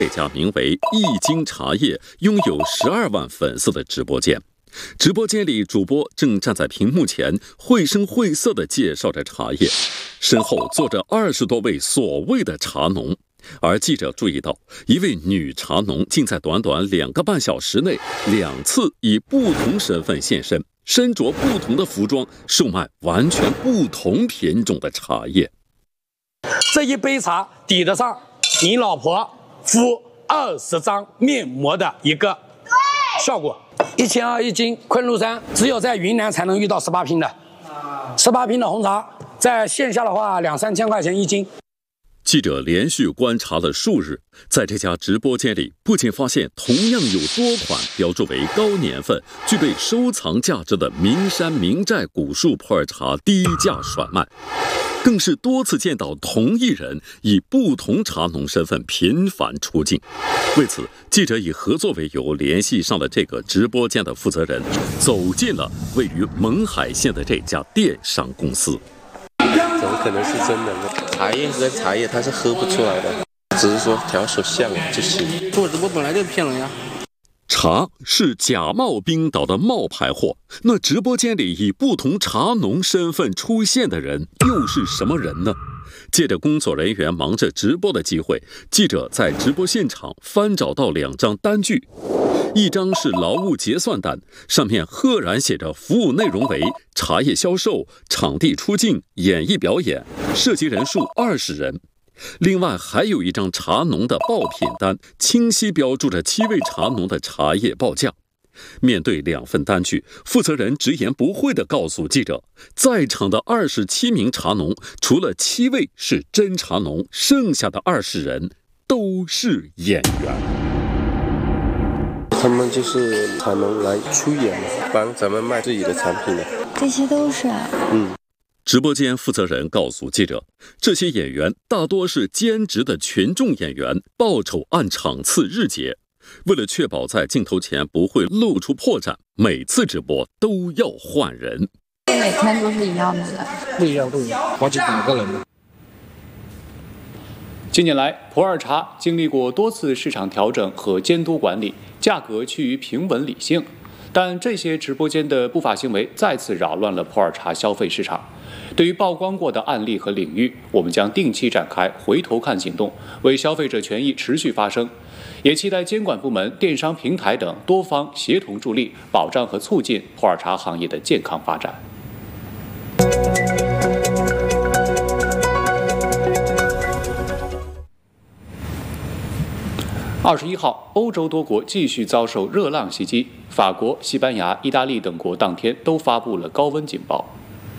这家名为易经茶叶、拥有12万粉丝的直播间。直播间里，主播正站在屏幕前，绘声绘色地介绍着茶叶，身后坐着20多位所谓的茶农。而记者注意到，一位女茶农竟在短短2个半小时内2次以不同身份现身，身着不同的服装，售卖完全不同品种的茶叶。 这一杯茶抵得上你老婆敷20张面膜的一个效果。1200一斤，昆仑山只有在云南才能遇到18拼的，18拼的红茶，在线下的话2、3千块钱一斤。 记者连续观察了数日，在这家直播间里，不仅发现同样有多款标注为高年份、具备收藏价值的名山名寨古树普洱茶低价甩卖，更是多次见到同一人以不同茶农身份频繁出镜。为此，记者以合作为由联系上了这个直播间的负责人，走进了位于勐海县的这家电商公司。 怎么可能是真的呢？茶叶和茶叶它是喝不出来的，只是说调手像就行。做直播本来就骗人呀。 茶是假冒冰岛的冒牌货，那直播间里以不同茶农身份出现的人又是什么人呢？借着工作人员忙着直播的机会，记者在直播现场翻找到2张单据，一张是劳务结算单，上面赫然写着服务内容为茶叶销售、场地出镜、演艺表演，涉及人数20人。另外还有一张茶农的报品单，清晰标注着7位茶农的茶叶报价。面对2份单据，负责人直言不讳地告诉记者，在场的27名茶农，除了7位是真茶农，剩下的20人都是演员。 他们就是茶农来出演，帮咱们卖自己的产品的。 这些都是。 直播间负责人告诉记者，这些演员大多是兼职的群众演员，报酬按场次日结。为了确保在镜头前不会露出破绽，每次直播都要换人。 每天都是一样的人？ 不一样，好几百个人呢。 近年来，普洱茶经历过多次市场调整和监督管理，价格趋于平稳理性。但这些直播间的不法行为再次扰乱了普洱茶消费市场。对于曝光过的案例和领域，我们将定期展开回头看行动，为消费者权益持续发声。也期待监管部门、电商平台等多方协同助力，保障和促进普洱茶行业的健康发展。21号，欧洲多国继续遭受热浪袭击，法国、西班牙、意大利等国当天都发布了高温警报。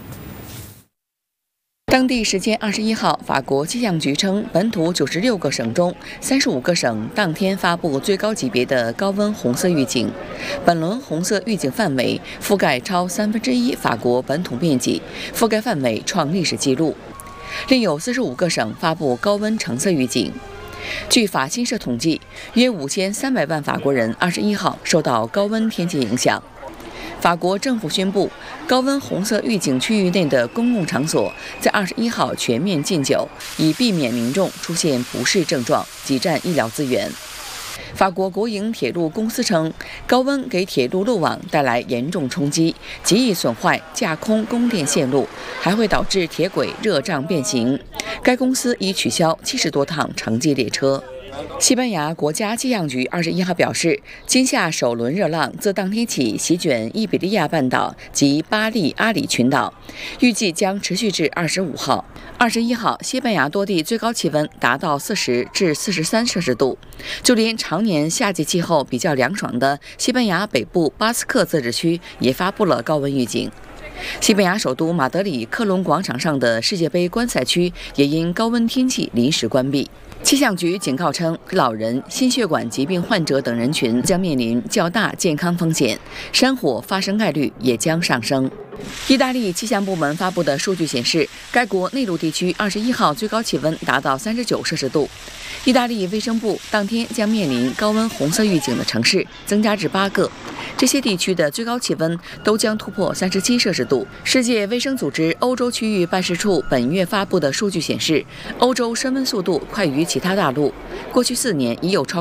当地时间21号，法国气象局称，本土96个省中35个省当天发布最高级别的高温红色预警。本轮红色预警范围覆盖超1/3法国本土面积，覆盖范围创历史纪录。另有45个省发布高温橙色预警。据法新社统计，约5300万法国人21号受到高温天气影响。法国政府宣布，高温红色预警区域内的公共场所在21号全面禁酒，以避免民众出现不适症状，挤占医疗资源。法国国营铁路公司称，高温给铁路路网带来严重冲击，极易损坏架空供电线路，还会导致铁轨热胀变形。该公司已取消70多趟城际列车。西班牙国家气象局21号表示，今夏首轮热浪自当天起席卷伊比利亚半岛及巴利阿里群岛，预计将持续至25号。21号，西班牙多地最高气温达到40至43摄氏度，就连常年夏季气候比较凉爽的西班牙北部巴斯克自治区也发布了高温预警。西班牙首都马德里克隆广场上的世界杯观赛区也因高温天气临时关闭。气象局警告称，老人、心血管疾病患者等人群将面临较大健康风险，山火发生概率也将上升。 意大利气象部门发布的数据显示，该国内陆地区21号最高气温达到39摄氏度。意大利卫生部当天将面临高温红色预警的城市增加至8个，这些地区的最高气温都将突破37摄氏度。世界卫生组织欧洲区域办事处本月发布的数据显示，欧洲升温速度快于其他大陆。过去4年已有超